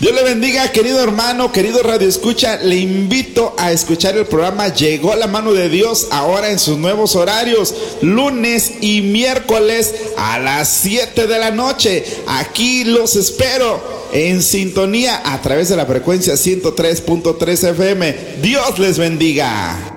Dios le bendiga, querido hermano, querido Radio Escucha. Le invito a escuchar el programa Llegó la Mano de Dios, ahora en sus nuevos horarios, lunes y miércoles a las 7 de la noche. Aquí los espero en sintonía a través de la frecuencia 103.3 FM. Dios les bendiga.